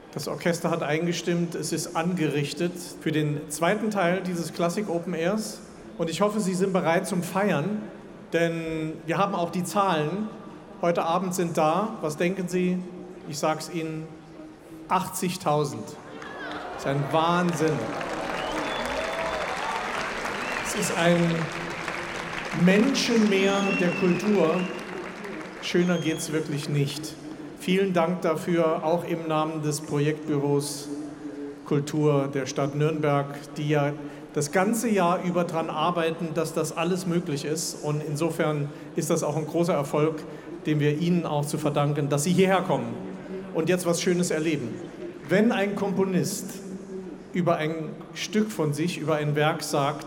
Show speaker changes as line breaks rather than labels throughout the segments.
Das Orchester hat eingestimmt, es ist angerichtet für den zweiten Teil dieses Klassik Open Airs. Und ich hoffe, Sie sind bereit zum Feiern, denn wir haben auch die Zahlen. Heute Abend sind da, was denken Sie? Ich sage es Ihnen, 80.000. Das ist ein Wahnsinn. Es ist ein Menschenmeer der Kultur. Schöner geht es wirklich nicht. Vielen Dank dafür, auch im Namen des Projektbüros Kultur der Stadt Nürnberg, die ja das ganze Jahr über daran arbeiten, dass das alles möglich ist. Und insofern ist das auch ein großer Erfolg, den wir Ihnen auch zu verdanken, dass Sie hierher kommen und jetzt was Schönes erleben. Wenn ein Komponist über ein Stück von sich, über ein Werk sagt,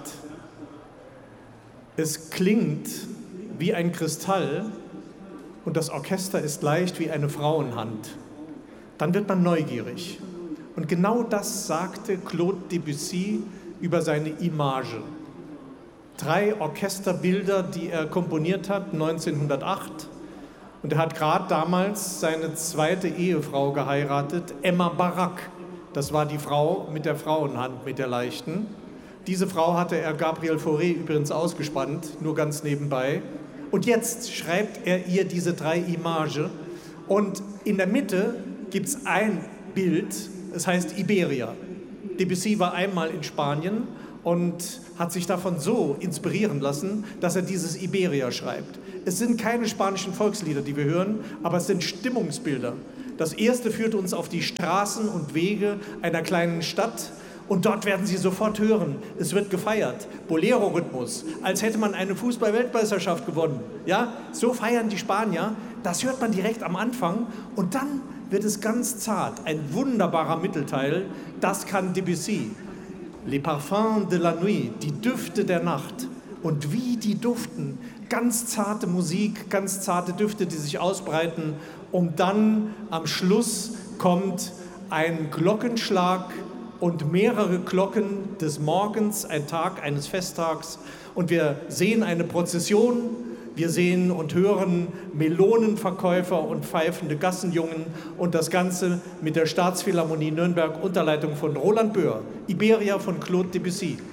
es klingt wie ein Kristall, und das Orchester ist leicht wie eine Frauenhand, dann wird man neugierig. Und genau das sagte Claude Debussy über seine Image. 3 Orchesterbilder, die er komponiert hat, 1908. Und er hat gerade damals seine zweite Ehefrau geheiratet, Emma Barak. Das war die Frau mit der Frauenhand, mit der leichten. Diese Frau hatte er Gabriel Fauré übrigens ausgespannt, nur ganz nebenbei. Und jetzt schreibt er ihr diese 3 Imagen und in der Mitte gibt es ein Bild, es heißt Iberia. Debussy war einmal in Spanien und hat sich davon so inspirieren lassen, dass er dieses Iberia schreibt. Es sind keine spanischen Volkslieder, die wir hören, aber es sind Stimmungsbilder. Das erste führt uns auf die Straßen und Wege einer kleinen Stadt. Und dort werden Sie sofort hören, es wird gefeiert, Bolero-Rhythmus, als hätte man eine Fußball-Weltmeisterschaft gewonnen. Ja? So feiern die Spanier, das hört man direkt am Anfang und dann wird es ganz zart, ein wunderbarer Mittelteil, das kann Debussy. Les parfums de la nuit, die Düfte der Nacht. Und wie die duften, ganz zarte Musik, ganz zarte Düfte, die sich ausbreiten und dann am Schluss kommt ein Glockenschlag, und mehrere Glocken des Morgens, ein Tag eines Festtags. Und wir sehen eine Prozession, wir sehen und hören Melonenverkäufer und pfeifende Gassenjungen und das Ganze mit der Staatsphilharmonie Nürnberg unter Leitung von Roland Böhr, Iberia von Claude Debussy.